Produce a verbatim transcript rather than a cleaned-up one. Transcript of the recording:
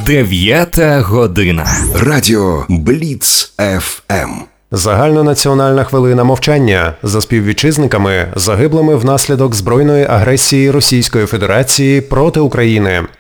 Дев'ята година. Радіо Бліц еф ем. Загальнонаціональна хвилина мовчання за співвітчизниками, загиблими внаслідок збройної агресії Російської Федерації проти України.